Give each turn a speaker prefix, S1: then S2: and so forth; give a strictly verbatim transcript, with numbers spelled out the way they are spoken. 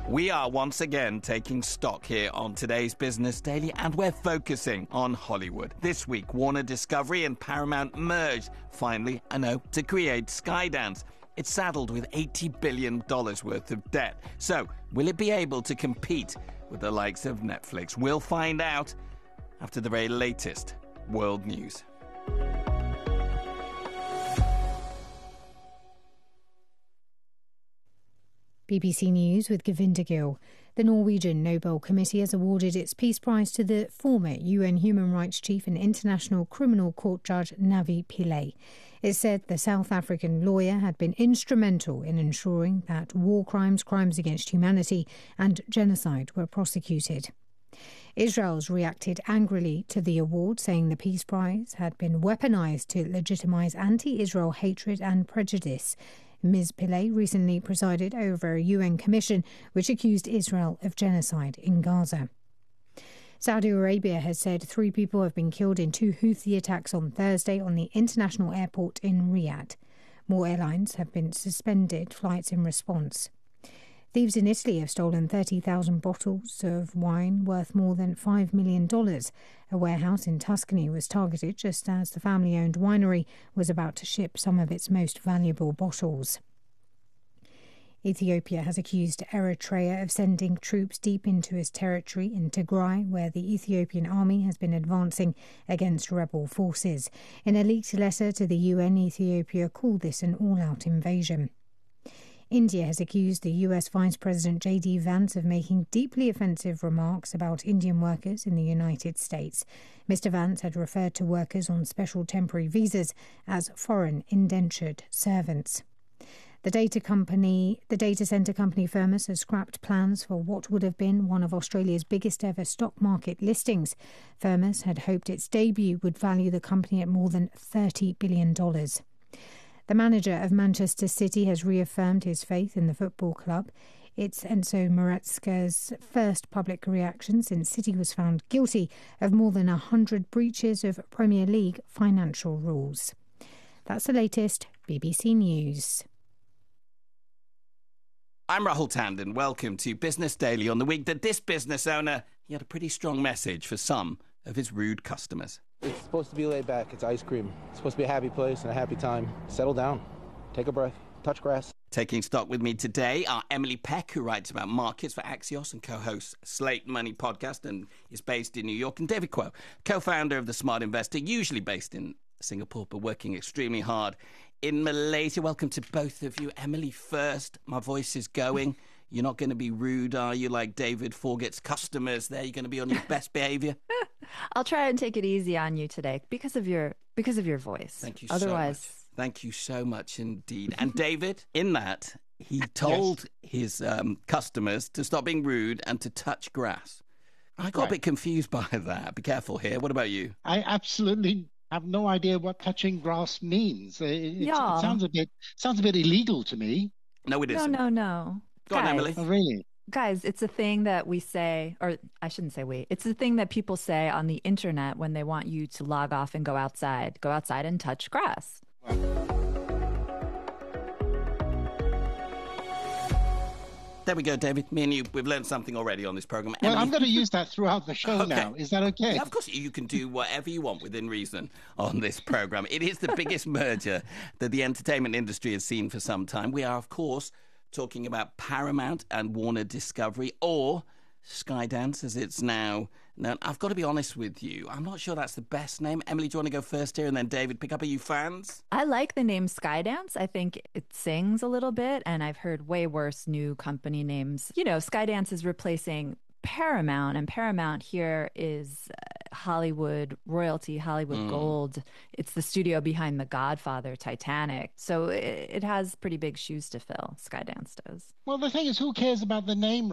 S1: We are once again taking stock here on today's Business Daily, and we're focusing on Hollywood. This week, Warner Discovery and Paramount merged, finally, I know, to create Skydance. It's saddled with eighty billion dollars worth of debt. So, will it be able to compete with the likes of Netflix? We'll find out after the very latest world news.
S2: B B C News with Govinda Gill. The Norwegian Nobel Committee has awarded its Peace Prize to the former U N Human Rights Chief and International Criminal Court Judge Navi Pillay. It said the South African lawyer had been instrumental in ensuring that war crimes, crimes against humanity and genocide were prosecuted. Israel's reacted angrily to the award, saying the Peace Prize had been weaponized to legitimize anti-Israel hatred and prejudice. Miz Pillay recently presided over a U N commission which accused Israel of genocide in Gaza. Saudi Arabia has said three people have been killed in two Houthi attacks on Thursday on the international airport in Riyadh. More airlines have been suspended flights in response. Thieves in Italy have stolen thirty thousand bottles of wine worth more than five million dollars. A warehouse in Tuscany was targeted just as the family-owned winery was about to ship some of its most valuable bottles. Ethiopia has accused Eritrea of sending troops deep into its territory in Tigray, where the Ethiopian army has been advancing against rebel forces. In a leaked letter to the U N, Ethiopia called this an all-out invasion. India has accused the U S Vice President J D Vance of making deeply offensive remarks about Indian workers in the United States. Mister Vance had referred to workers on special temporary visas as foreign indentured servants. The data company, the data centre company Firmus has scrapped plans for what would have been one of Australia's biggest ever stock market listings. Firmus had hoped its debut would value the company at more than thirty billion dollars. The manager of Manchester City has reaffirmed his faith in the football club. It's Enzo Maresca's first public reaction since City was found guilty of more than one hundred breaches of Premier League financial rules. That's the latest B B C News.
S1: I'm Rahul Tandon. Welcome to Business Daily on the week that this business owner, he had a pretty strong message for some of his rude customers.
S3: It's supposed to be laid back. It's ice cream. It's supposed to be a happy place and a happy time. Settle down. Take a breath. Touch grass.
S1: Taking stock with me today are Emily Peck, who writes about markets for Axios and co-hosts Slate Money podcast and is based in New York, and David Kuo, co-founder of The Smart Investor, usually based in Singapore but working extremely hard in Malaysia. Welcome to both of you. Emily first. My voice is going. You're not going to be rude, are you, like David Forget's customers there? You're going to be on your best behaviour?
S4: I'll try and take it easy on you today because of your because of your voice.
S1: Thank you
S4: Otherwise...
S1: so much. Thank you so much indeed. And David, in that, he told yes. his um, customers to stop being rude and to touch grass. I got right. a bit confused by that. Be careful here. What about you?
S5: I absolutely have no idea what touching grass means. It, it,
S4: yeah.
S5: it sounds a bit sounds a bit illegal to me.
S1: No, it isn't.
S4: No, no, no.
S1: Go
S4: Guys,
S1: on, Emily.
S5: Oh, really?
S4: Guys, it's a thing that we say, or I shouldn't say we, it's a thing that people say on the internet when they want you to log off and go outside. Go outside and touch grass.
S1: There we go, David. Me and you, we've learned something already on this programme.
S5: Well,
S1: Emily,
S5: I'm going to use that throughout the show
S1: okay.
S5: now. Is that okay?
S1: Yeah, of course, you can do whatever you want within reason on this programme. It is the biggest merger that the entertainment industry has seen for some time. We are, of course, talking about Paramount and Warner Discovery, or Skydance, as it's now known. I've got to be honest with you. I'm not sure that's the best name. Emily, do you want to go first here? And then David, pick up. Are you fans?
S4: I like the name Skydance. I think it sings a little bit, and I've heard way worse new company names. You know, Skydance is replacing Paramount, and Paramount here is uh, Hollywood royalty, Hollywood mm. gold. It's the studio behind The Godfather, Titanic. So it, it has pretty big shoes to fill, Skydance does.
S5: Well, the thing is, who cares about the name?